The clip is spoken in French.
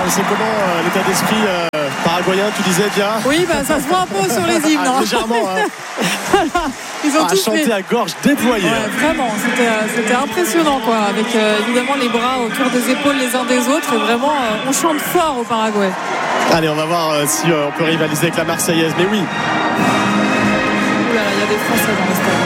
c'est comment l'état d'esprit paraguayen, tu disais bien. Oui, ça se voit un peu sur les hymnes. Légèrement. Voilà. Ils ont tous chanté à gorge déployée. Ouais, vraiment, c'était impressionnant quoi, avec évidemment les bras autour des épaules les uns des autres et vraiment on chante fort au Paraguay. Allez, on va voir si on peut rivaliser avec la Marseillaise, mais oui. Ouh là, il y a des Français dans le stade.